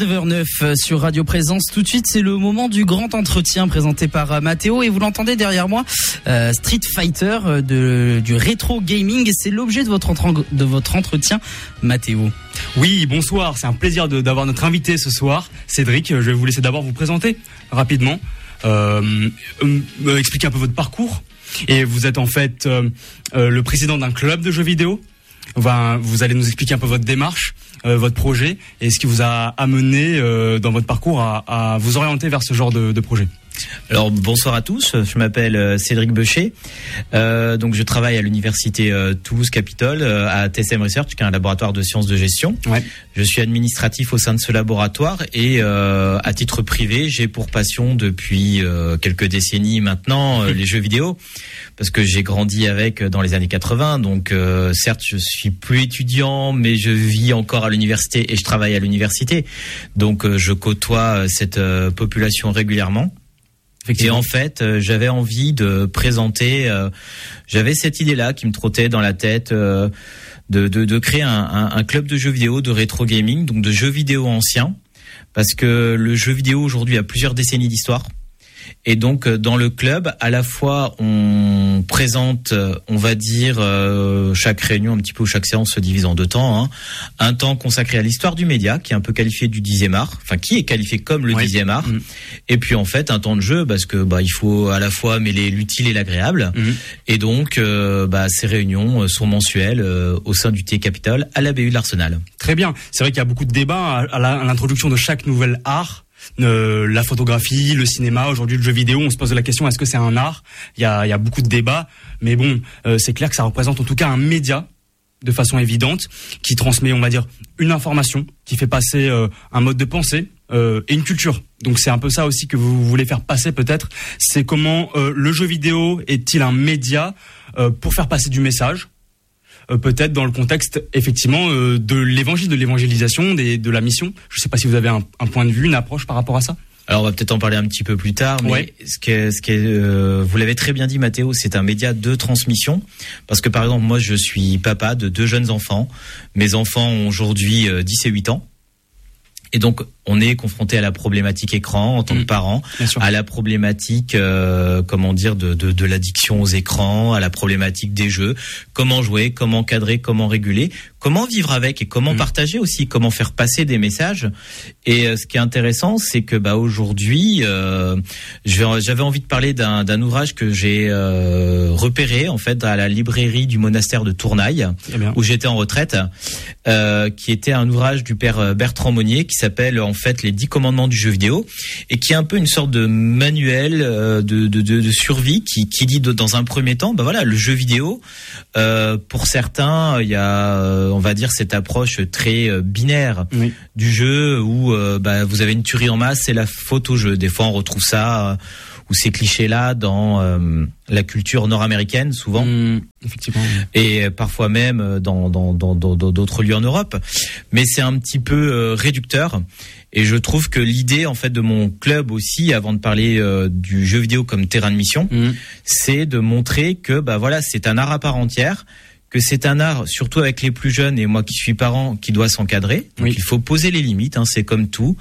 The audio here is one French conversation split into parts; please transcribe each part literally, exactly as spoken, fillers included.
dix-neuf heures neuf sur Radio Présence. Tout de suite, c'est le moment du grand entretien présenté par Mathéo. Et vous l'entendez derrière moi, euh, Street Fighter, de, du rétro gaming. Et c'est l'objet de votre, entre, de votre entretien, Mathéo. Oui, bonsoir. C'est un plaisir de, d'avoir notre invité ce soir, Cédric. Je vais vous laisser d'abord vous présenter rapidement, euh, euh, expliquer un peu votre parcours. Et vous êtes en fait euh, euh, le président d'un club de jeux vidéo. Enfin, vous allez nous expliquer un peu votre démarche, euh, votre projet et ce qui vous a amené euh, dans votre parcours à, à vous orienter vers ce genre de, de projet. Alors bonsoir à tous, je m'appelle Cédric Beucher, euh, donc je travaille à l'université euh, Toulouse-Capitole euh, à T S M Research, qui est un laboratoire de sciences de gestion. Ouais. Je suis administratif au sein de ce laboratoire et euh, à titre privé, j'ai pour passion depuis euh, quelques décennies maintenant euh, les jeux vidéo, parce que j'ai grandi avec dans les années quatre-vingts. Donc euh, certes, je suis plus étudiant, mais je vis encore à l'université et je travaille à l'université. Donc euh, je côtoie cette euh, population régulièrement. Et en fait, euh, j'avais envie de présenter, euh, j'avais cette idée-là qui me trottait dans la tête, euh, de, de, de créer un, un, un club de jeux vidéo, de rétro gaming, donc de jeux vidéo anciens, parce que le jeu vidéo aujourd'hui a plusieurs décennies d'histoire. Et donc dans le club, à la fois on présente, on va dire, euh, chaque réunion un petit peu, chaque séance se divise en deux temps. Hein. Un temps consacré à l'histoire du média, qui est un peu qualifié du dixième art, enfin qui est qualifié comme le dixième art. Mmh. Et puis en fait un temps de jeu, parce que bah il faut à la fois mêler l'utile et l'agréable. Mmh. Et donc euh, bah ces réunions sont mensuelles euh, au sein du T Capitole à la B U de l'Arsenal. Très bien. C'est vrai qu'il y a beaucoup de débats à, la, à l'introduction de chaque nouvel art. Euh, la photographie, le cinéma, aujourd'hui le jeu vidéo, on se pose la question, est-ce que c'est un art ? Il y a, il y a beaucoup de débats, mais bon, euh, c'est clair que ça représente en tout cas un média de façon évidente qui transmet, on va dire, une information, qui fait passer euh, un mode de pensée euh, et une culture. Donc c'est un peu ça aussi que vous voulez faire passer peut-être, c'est comment euh, le jeu vidéo est-il un média euh, pour faire passer du message ? Euh, peut-être dans le contexte effectivement euh, de l'évangile, de l'évangélisation, des, de la mission. Je ne sais pas si vous avez un, un point de vue, une approche par rapport à ça. Alors on va peut-être en parler un petit peu plus tard, mais ouais. ce qui est, ce qui est, euh, vous l'avez très bien dit Mathéo, c'est un média de transmission. Parce que par exemple moi je suis papa de deux jeunes enfants. Mes enfants ont aujourd'hui euh, dix et huit ans. Et donc, on est confronté à la problématique écran en tant mmh, que parent, à la problématique, euh, comment dire, de, de, de l'addiction aux écrans, à la problématique des jeux, comment jouer, comment cadrer, comment réguler, comment vivre avec et comment mmh. partager aussi, comment faire passer des messages. Et euh, ce qui est intéressant, c'est que bah aujourd'hui, euh, j'avais envie de parler d'un, d'un ouvrage que j'ai euh, repéré en fait à la librairie du monastère de Tournaille, où j'étais en retraite, euh, qui était un ouvrage du père Bertrand Monnier qui s'appelle en fait les dix commandements du jeu vidéo et qui est un peu une sorte de manuel euh, de, de, de, de survie qui, qui dit de, dans un premier temps, bah voilà, le jeu vidéo, euh, pour certains, il y a, euh, on va dire, cette approche très euh, binaire oui. du jeu où euh, bah, vous avez une tuerie en masse, c'est la faute au jeu. Des fois, on retrouve ça euh, ou ces clichés-là dans euh, la culture nord-américaine, souvent, mmh, effectivement, et parfois même dans, dans, dans, dans d'autres lieux en Europe. Mais c'est un petit peu euh, réducteur. Et je trouve que l'idée, en fait, de mon club aussi, avant de parler euh, du jeu vidéo comme terrain de mission, mmh. c'est de montrer que, bah voilà, c'est un art à part entière, que c'est un art, surtout avec les plus jeunes, et moi qui suis parent, qui doit s'encadrer. Donc oui. il faut poser les limites, hein, c'est comme tout.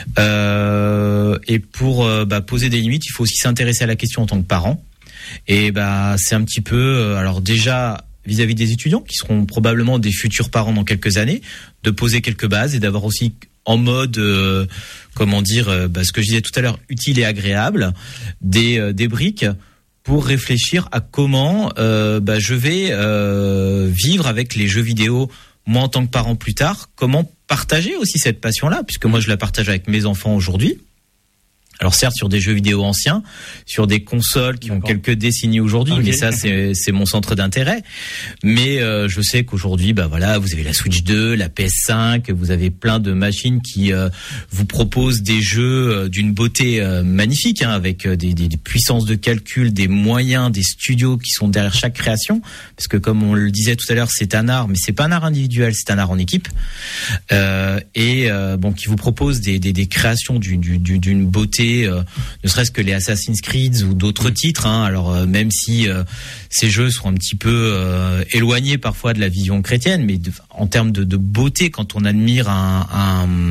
Euh, et pour euh, bah, poser des limites, il faut aussi s'intéresser à la question en tant que parent. Et bah c'est un petit peu, euh, alors déjà vis-à-vis des étudiants, qui seront probablement des futurs parents dans quelques années, de poser quelques bases et d'avoir aussi en mode, euh, comment dire, euh, bah, ce que je disais tout à l'heure, utile et agréable, des, euh, des briques pour réfléchir à comment euh, bah, je vais euh, vivre avec les jeux vidéo, moi en tant que parent plus tard, comment partager aussi cette passion-là, puisque moi je la partage avec mes enfants aujourd'hui. Alors certes sur des jeux vidéo anciens, sur des consoles qui D'accord. ont quelques décennies aujourd'hui, okay. mais ça c'est c'est mon centre d'intérêt. Mais euh, je sais qu'aujourd'hui, bah voilà, vous avez la Switch deux, la P S cinq, vous avez plein de machines qui euh, vous proposent des jeux euh, d'une beauté euh, magnifique, hein, avec des, des, des puissances de calcul, des moyens, des studios qui sont derrière chaque création. Parce que comme on le disait tout à l'heure, c'est un art, mais c'est pas un art individuel, c'est un art en équipe. Euh, et euh, bon, qui vous propose des, des, des créations d'une, d'une, d'une beauté. Euh, ne serait-ce que les Assassin's Creed ou d'autres titres, hein. Alors euh, même si euh, ces jeux sont un petit peu euh, éloignés parfois de la vision chrétienne, mais de, en termes de, de beauté, quand on admire un, un,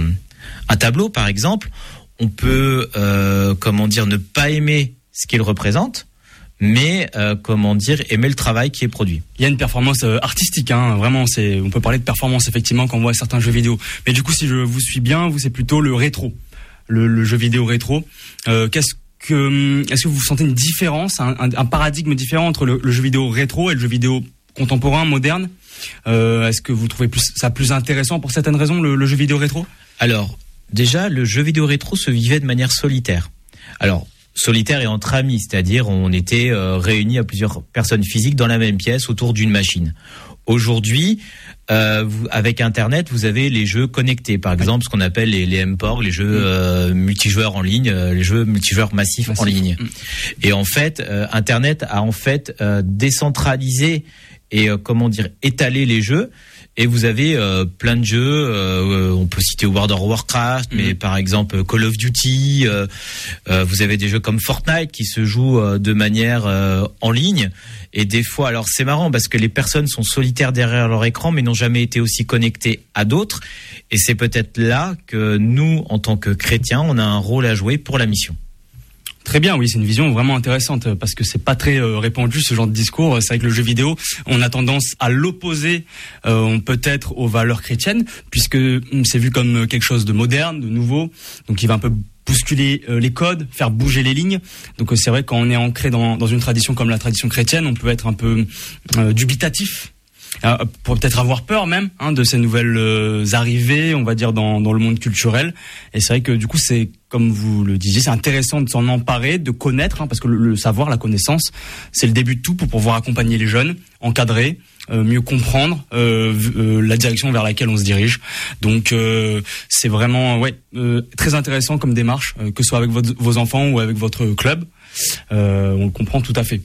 Un tableau, par exemple, on peut, euh, comment dire, ne pas aimer ce qu'il représente, mais euh, comment dire, aimer le travail qui est produit. Il y a une performance euh, artistique, hein, vraiment. C'est, on peut parler de performance effectivement quand on voit certains jeux vidéo. Mais du coup, si je vous suis bien, vous c'est plutôt le rétro, le, le jeu vidéo rétro. Euh, qu'est-ce que, est-ce que vous sentez une différence, un, un, un paradigme différent entre le, le jeu vidéo rétro et le jeu vidéo contemporain, moderne? euh, Est-ce que vous trouvez plus, ça plus intéressant pour certaines raisons, le, le jeu vidéo rétro? Alors, déjà, le jeu vidéo rétro se vivait de manière solitaire. Alors, solitaire et entre amis, c'est-à-dire on était euh, réunis à plusieurs personnes physiques dans la même pièce autour d'une machine. Aujourd'hui, euh, vous, avec Internet, vous avez les jeux connectés, par exemple ce qu'on appelle les, les M P O R G, les jeux euh, multijoueurs en ligne, euh, les jeux multijoueurs massifs Massif. en ligne. Mmh. Et en fait, euh, Internet a en fait euh, décentralisé et euh, comment dire étalé les jeux. Et vous avez euh, plein de jeux, euh, on peut citer World of Warcraft, mmh. mais par exemple Call of Duty, euh, euh, vous avez des jeux comme Fortnite qui se jouent euh, de manière euh, en ligne. Et des fois, alors c'est marrant parce que les personnes sont solitaires derrière leur écran mais n'ont jamais été aussi connectées à d'autres. Et c'est peut-être là que nous, en tant que chrétiens, on a un rôle à jouer pour la mission. Très bien, oui, c'est une vision vraiment intéressante parce que c'est pas très euh, répandu ce genre de discours. C'est vrai que le jeu vidéo, on a tendance à l'opposer, euh, peut-être aux valeurs chrétiennes, puisque c'est vu comme quelque chose de moderne, de nouveau, donc il va un peu bousculer euh, les codes, faire bouger les lignes. Donc euh, c'est vrai que quand on est ancré dans, dans une tradition comme la tradition chrétienne, on peut être un peu euh, dubitatif. Euh, pour peut-être avoir peur même hein, de ces nouvelles euh, arrivées, on va dire dans, dans le monde culturel. Et c'est vrai que du coup c'est, comme vous le disiez, c'est intéressant de s'en emparer, de connaître, hein, parce que le, le savoir, la connaissance, c'est le début de tout pour pouvoir accompagner les jeunes, encadrer, euh, mieux comprendre euh, euh, la direction vers laquelle on se dirige. Donc euh, c'est vraiment ouais euh, très intéressant comme démarche, euh, que ce soit avec votre, vos enfants ou avec votre club. Euh, on le comprend tout à fait.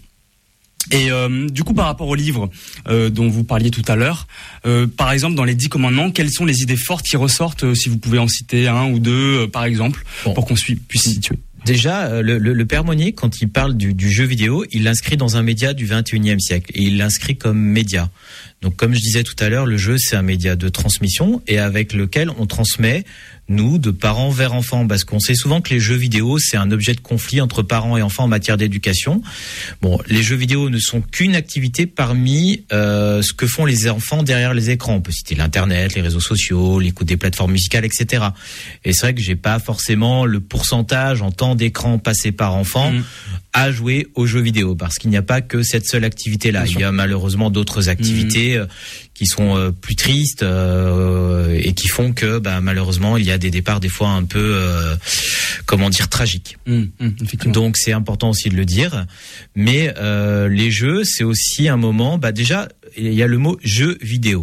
Et euh, du coup, par rapport au livre euh, dont vous parliez tout à l'heure, euh, par exemple, dans les dix commandements, quelles sont les idées fortes qui ressortent, euh, si vous pouvez en citer un ou deux, euh, par exemple, bon. pour qu'on puisse s'y situer? Déjà, le, le, le Père Monnier, quand il parle du, du jeu vidéo, il l'inscrit dans un média du vingt et unième siècle et il l'inscrit comme média. Donc, comme je disais tout à l'heure, le jeu, c'est un média de transmission et avec lequel on transmet, nous, de parents vers enfants, parce qu'on sait souvent que les jeux vidéo, c'est un objet de conflit entre parents et enfants en matière d'éducation. Bon, les jeux vidéo ne sont qu'une activité parmi euh, ce que font les enfants derrière les écrans. On peut citer l'internet, les réseaux sociaux, l'écoute des plateformes musicales, et cetera. Et c'est vrai que j'ai pas forcément le pourcentage en temps d'écran passé par enfant mmh. à jouer aux jeux vidéo, parce qu'il n'y a pas que cette seule activité-là. Il y a malheureusement d'autres activités mmh. qui sont euh, plus tristes euh, et qui font que, bah, malheureusement, il y a des départs des fois un peu, euh, comment dire, tragiques. Mmh, mmh, Donc c'est important aussi de le dire. Mais euh, les jeux, c'est aussi un moment. Bah déjà, il y a le mot jeu vidéo.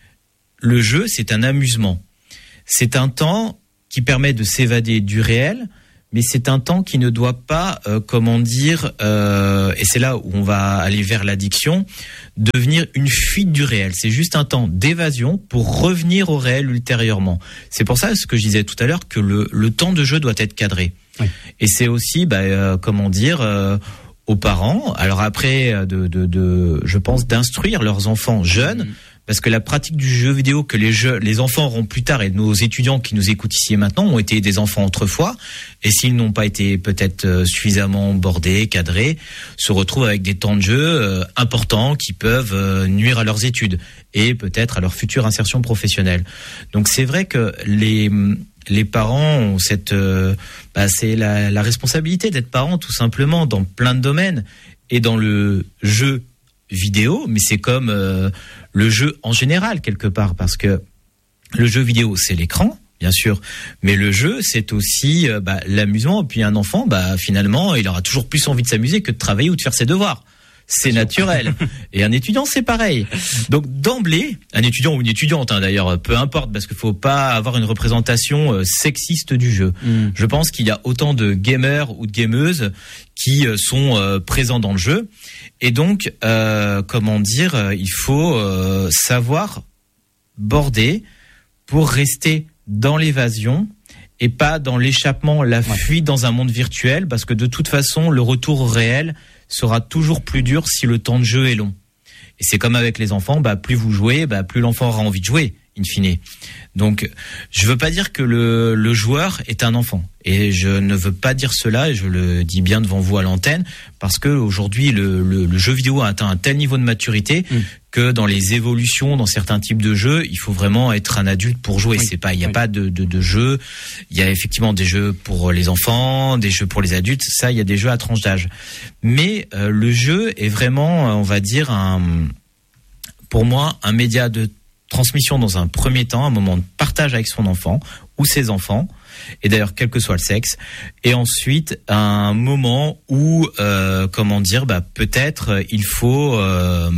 Le jeu, c'est un amusement. C'est un temps qui permet de s'évader du réel. Mais c'est un temps qui ne doit pas, euh, comment dire, euh, et c'est là où on va aller vers l'addiction, devenir une fuite du réel. C'est juste un temps d'évasion pour revenir au réel ultérieurement. C'est pour ça, ce que je disais tout à l'heure, que le, le temps de jeu doit être cadré. Oui. Et c'est aussi, bah, euh, comment dire, euh, aux parents. Alors après, de, de, de, je pense, d'instruire leurs enfants jeunes. Mmh. Parce que la pratique du jeu vidéo que les jeux, les enfants auront plus tard, et nos étudiants qui nous écoutent ici et maintenant ont été des enfants autrefois, et s'ils n'ont pas été peut-être suffisamment bordés, cadrés, se retrouvent avec des temps de jeu euh, importants qui peuvent euh, nuire à leurs études et peut-être à leur future insertion professionnelle. Donc c'est vrai que les les parents ont cette, euh, bah, c'est la, la responsabilité d'être parents tout simplement dans plein de domaines et dans le jeu vidéo, mais c'est comme euh, le jeu en général quelque part, parce que le jeu vidéo c'est l'écran bien sûr, mais le jeu c'est aussi euh, bah, l'amusement. Et puis un enfant, bah finalement il aura toujours plus envie de s'amuser que de travailler ou de faire ses devoirs. C'est naturel. Et un étudiant, c'est pareil. Donc d'emblée, un étudiant ou une étudiante, hein, d'ailleurs, peu importe, parce qu'il faut pas avoir une représentation euh, sexiste du jeu. Mm. Je pense qu'il y a autant de gamers ou de gameuses qui euh, sont euh, présents dans le jeu. Et donc, euh, comment dire, euh, il faut euh, savoir border pour rester dans l'évasion et pas dans l'échappement, la fuite ouais. dans un monde virtuel, parce que de toute façon, le retour au réel sera toujours plus dur si le temps de jeu est long. Et c'est comme avec les enfants, bah plus vous jouez, bah plus l'enfant aura envie de jouer. in fine. Donc, je veux pas dire que le, le joueur est un enfant. Et je ne veux pas dire cela, et je le dis bien devant vous à l'antenne, parce que aujourd'hui, le, le, le jeu vidéo a atteint un tel niveau de maturité mmh. que dans les évolutions, dans certains types de jeux, il faut vraiment être un adulte pour jouer. Oui. C'est pas, il n'y a oui. pas de, de, de jeux. Il y a effectivement des jeux pour les enfants, des jeux pour les adultes. Ça, il y a des jeux à tranche d'âge. Mais euh, le jeu est vraiment, on va dire, un, pour moi, un média de transmission dans un premier temps, un moment de partage avec son enfant ou ses enfants, et d'ailleurs quel que soit le sexe, et ensuite un moment où, euh, comment dire, bah peut-être il faut euh,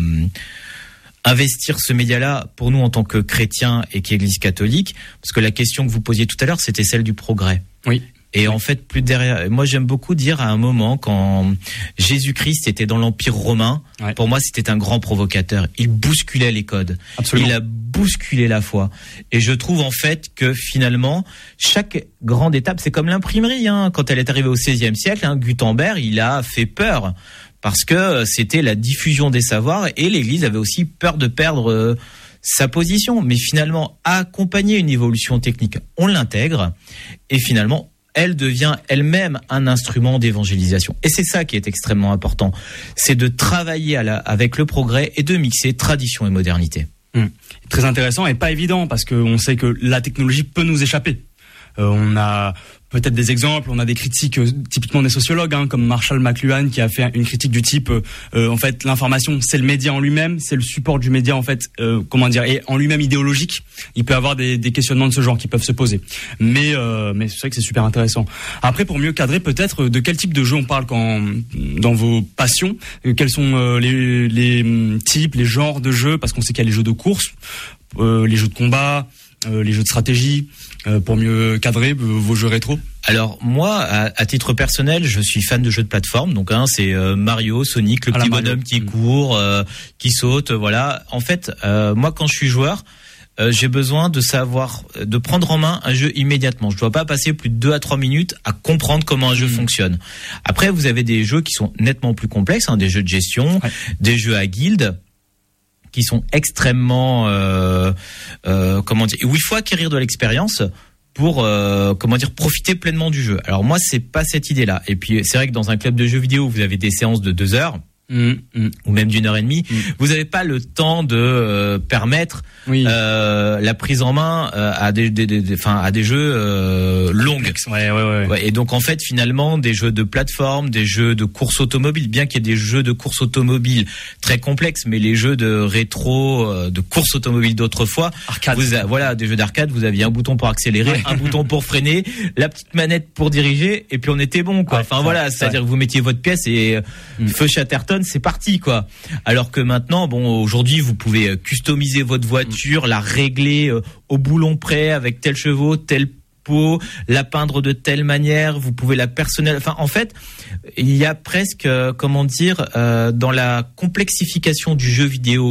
investir ce média-là pour nous en tant que chrétiens et qu'Église catholique, parce que la question que vous posiez tout à l'heure, c'était celle du progrès. Oui. Et en fait, plus derrière, moi j'aime beaucoup dire à un moment quand Jésus-Christ était dans l'Empire romain, ouais. pour moi c'était un grand provocateur. Il bousculait les codes. Absolument. Il a bousculé la foi. Et je trouve en fait que finalement, chaque grande étape, c'est comme l'imprimerie, hein. Quand elle est arrivée au seizième siècle, hein, Gutenberg, il a fait peur. Parce que c'était la diffusion des savoirs et l'Église avait aussi peur de perdre euh, sa position. Mais finalement, accompagner une évolution technique, on l'intègre et finalement, elle devient elle-même un instrument d'évangélisation. Et c'est ça qui est extrêmement important. C'est de travailler à la, avec le progrès et de mixer tradition et modernité. Mmh. Très intéressant et pas évident parce qu'on sait que la technologie peut nous échapper. Euh, on a peut-être des exemples, on a des critiques euh, typiquement des sociologues, hein, comme Marshall McLuhan qui a fait une critique du type euh, en fait l'information c'est le média en lui-même, c'est le support du média en fait, euh, comment dire, et en lui-même idéologique. Il peut y avoir des, des questionnements de ce genre qui peuvent se poser. Mais euh, mais c'est vrai que c'est super intéressant. Après, pour mieux cadrer, peut-être de quel type de jeu on parle quand dans vos passions, euh, quels sont euh, les, les types, les genres de jeux, parce qu'on sait qu'il y a les jeux de course, euh, les jeux de combat, euh, les jeux de stratégie. Euh, pour mieux cadrer euh, vos jeux rétro? Alors moi, à, à titre personnel, je suis fan de jeux de plateforme. Donc hein, c'est euh, Mario, Sonic, le ah, petit bonhomme Mario. qui mmh. court, euh, qui saute, voilà. En fait, euh, moi quand je suis joueur, euh, j'ai besoin de savoir, de prendre en main un jeu immédiatement. Je dois pas passer plus de deux à trois minutes à comprendre comment un jeu mmh. fonctionne. Après, vous avez des jeux qui sont nettement plus complexes, hein, des jeux de gestion, ouais. des jeux à guildes, qui sont extrêmement euh, euh, comment dire, où il faut acquérir de l'expérience pour euh, comment dire profiter pleinement du jeu. Alors moi c'est pas cette idée-là. Et puis c'est vrai que dans un club de jeux vidéo vous avez des séances de deux heures. Mmh, mmh. ou même d'une heure et demie, mmh. vous n'avez pas le temps de euh, permettre oui. euh, la prise en main euh, à des, des, des, enfin à des jeux euh, longues. Ouais, ouais, ouais. Ouais, et donc en fait finalement des jeux de plateforme, des jeux de course automobile, bien qu'il y ait des jeux de course automobile très complexes, mais les jeux de rétro, euh, de course automobile d'autrefois, arcade. Vous a, voilà, des jeux d'arcade, vous aviez un bouton pour accélérer, ouais. un bouton pour freiner, la petite manette pour diriger, et puis on était bon quoi. Ouais, enfin voilà, c'est-à-dire que vous mettiez votre pièce et mmh. feu Chatterton, c'est parti quoi. Alors que maintenant, bon, aujourd'hui, vous pouvez customiser votre voiture, la régler euh, au boulon près avec tel chevaux, tel pot, la peindre de telle manière. Vous pouvez la personnaliser. Enfin, en fait, il y a presque, euh, comment dire, euh, dans la complexification du jeu vidéo.